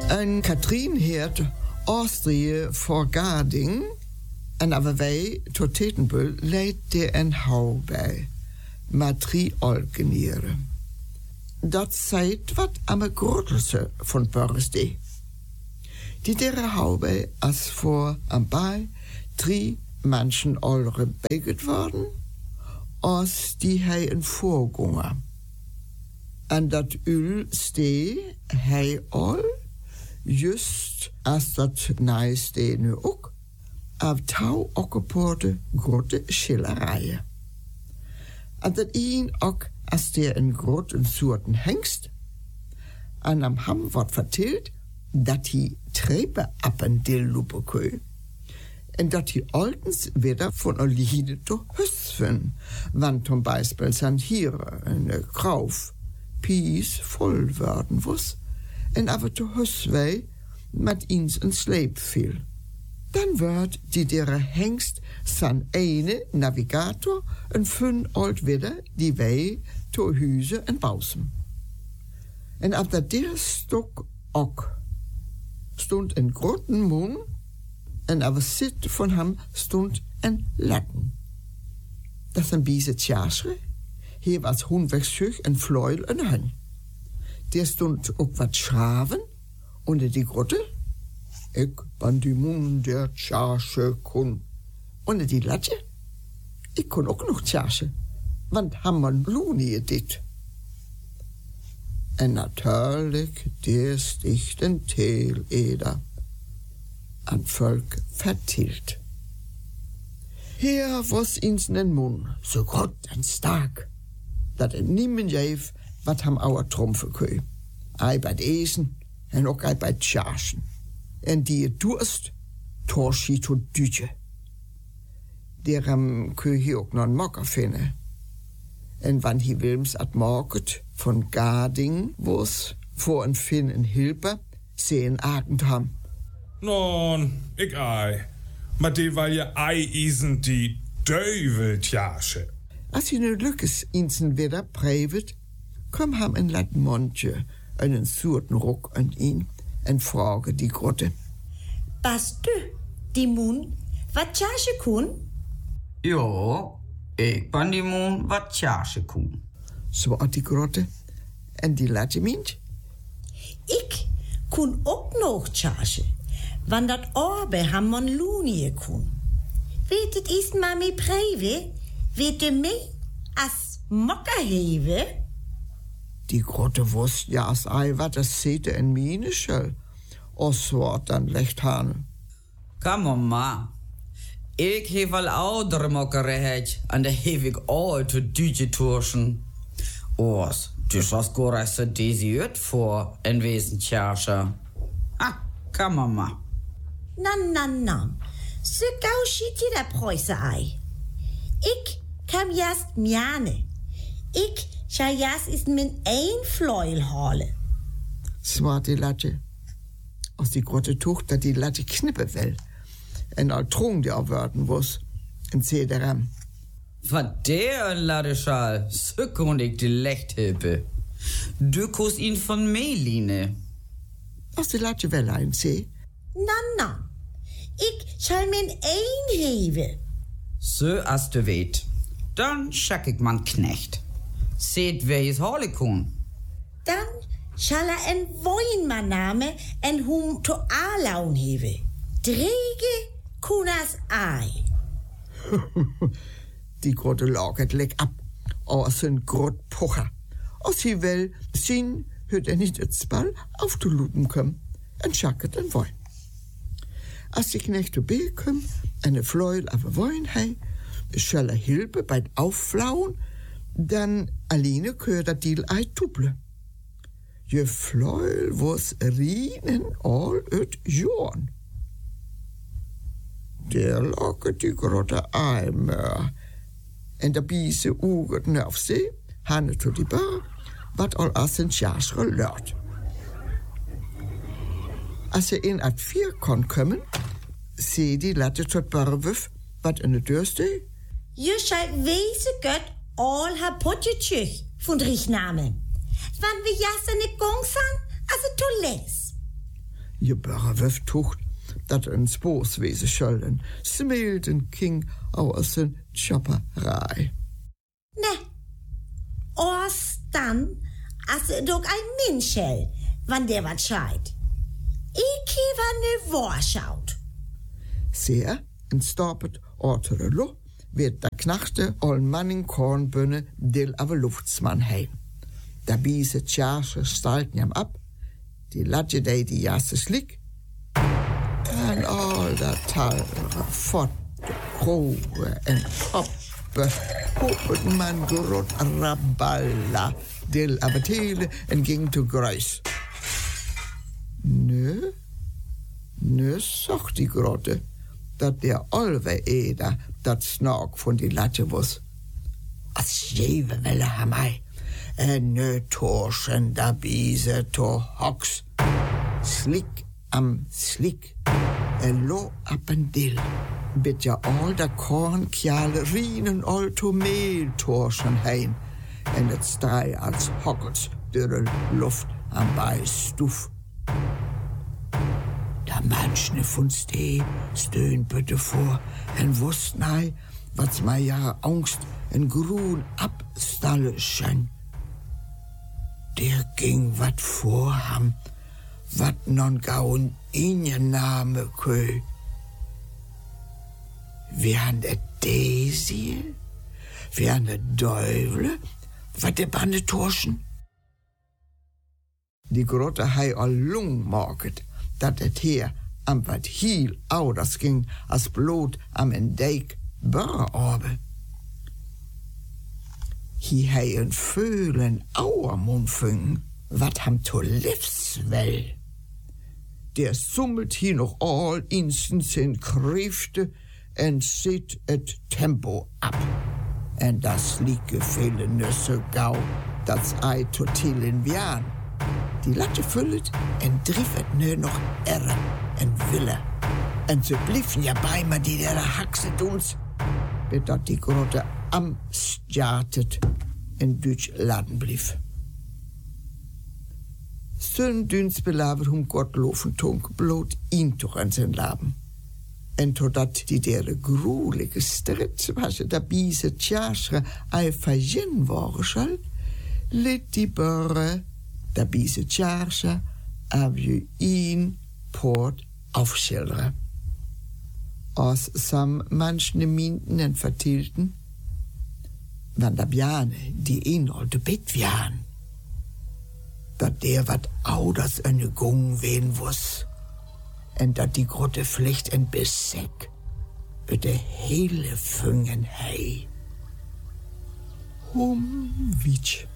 En Katrien heert Austrie voor Garding. En aber wij tot Tetenbüll leidt der en hou bij. Met 3 Olkenieren. Dat zijt wat am grootste van Börresde. Die dere hou bij als voor am bij 3 Menschen olre beiget worden, als die hij een voorganger. En dat ul stee hij al, just als dat nijste nu ook, af touw okkepoorde grote schillerijen. En dat een ook als der een grote soorten hengst, en am ham wordt verteld, dat hij trepen ab en deel lopen kun. En dat hij altens wieder von Oline te husven, want zum Beispiel zijn hier een Krauf pies vol werden was, en aber te huswei met eens een sleep viel. Dan wordt die dere hengst zijn ene navigator en fun old wieder die wij to huizen en bausen. En ab dat der stok ook stond een groten moon, en aber zit van hem stond een latten. Dat is een bieze tjaarsche. Hier was hoenwegschuch en vleul en hun. Der stond ook wat schraven onder die grotte. Ik ben die moon der tjaarsche kon. Onder die latje. Ik kon ook nog tjaarsche, want hammer bloenie dit. En natuurlijk, der sticht een teeleder. An Volk vertilt. Hier was ins nen Mund, so grot en stark, dat het niemand jeef wat ham ouer tromfen kun. Ei bij het esen en ook ei bij het tjaarsen. En die het durst, torschie tot duutje. Deram kun je ook nog een mokker vinden. En wanneer hij Wilms at market van Garding was, voor een fin en hilpe, ze een agent ham. Non, ik ei. Maar die wil je ei-isen die duiveltjaarsche. Als je nu lukkes insen wieder prevet, kom hem een lat mondje en een soorten rok en vragen die grotte. Bas du, die moon, wat tjaarsche koen? Jo, ik ben die moon wat tjaarsche koen. Zwaar die grotte en die latje mint. Ik koen ook nog tjaarsche. Want dat orbe hamon loenie kon. Weet het is maar mee prewe? Weet je mee as mokker hewe? Die grote wust ja als ei wat das zete en mine schel. Os wordt dan licht hane. Kom on ma. Ik heb al oudere mokkerheid en de heb ik al te duutje torschen. Os, dus als gorasse deze uit voor en wezen tjaarsche. Ah, kom on ma. Nan. Zo gauw schiet je dat Preuße ei. Ik kam juist mjane. Ik zal juist is mijn één vleul halen. Zwaar die latje. Als die grote tocht dat die latje knippen wil. En al trong die afwerten was. En zei daaraan. Wat der latje schal, zo kon ik de licht helpen. Du kost ihn van meeline. Als die latje wel een zei. Nan. Ik zal mijn één geven. Zo als du weet. Dan schak ik man knecht. Seht wer is halen kon. Dan zal er een woinman namen en hom to alaun geven. Drege kunas ei. Die grote lag het lek ab. Als een groot pocher. Als hij wel zien, hört niet het spel af te lopen kom. En schak het een woin. Als die knecht erbij komt en de vleul af woin hij, zal er helpen bij het aufflauen, dan alleen kun je dat deel uittoepelen. Je vleul was rienen al het joorn. Der loket die grote eimer. En de biese ogen naar zee, hanne tot die bar, wat al als een jaars geluid. Als ze in het 4 kon komen, zie die latte tot barwuf wat in de deur steekt. Je zal wezen gut al haar potje tjug van de richtnamen. Want we jassen niet gong zijn als het to les. Je burre tocht dat een spooswezen schulden, smeelden king aus een chopperij. Ne, als dan, als er doch ein Mensch hält, wann der wat scheit. Ich habe ne Warschaut. Sehr en stapet ortere lo, wird der knachte ol manning kornbünne del ave luftsman heen. Da biese tjasche stalten jam ab, die latje de die jasse slik, en al dat talre fort, kroge en oppe, hoppet man grot raballa, del ave tele en ging to gruis. Nu zocht die grotte, dat der alwe eder dat snak van die latje was. Als jewe welle hamai, en nu torschen da biese to hoks. Slik am slik, en lo op en dil. Bid ja al da korn kjale rienen al to meel torschen heen. En het straai als hokkels door de luft aan bij stoef. Da manchne von steun bitte vor, en wusst nei, was ma ja Angst en Grun abstalle schen. Der ging wat vorham, wat non gaun inje Name kö. Wären de Desiel, wären de Däuvle, wat de Bande torschen. Die Grotte hei al lung market, dat het hier am wat heel ouders ging als bloot am en dijk burgerorbe. Hier hei een veulen auermond vung, wat ham to livswel. Der summelt hier nog al instens in kreefte en zit het tempo ab. En das lieke vele nusse gauw, dat ei totil in wiaan. Die latje vullet en drief het nu nog erren en willen. En ze blieven ja bij me die der hakse doens, dat die grote am stjartet en Duits laden blief. Zijn duns belaver Gottlofen tonk bloot in toch aan zijn laben. En totdat die der gruelige strijd was da biese tjasre ei verjen worden zal, liet die burre da biese tjasre avje in poort afschilderen. Als sam manchne minten en vertilten, wann da bjane die inholte bit wjaan, dat der wat ouders een gong ween was, en dat die grotte vlecht en besek, uit de hele vungen hei. Witsch.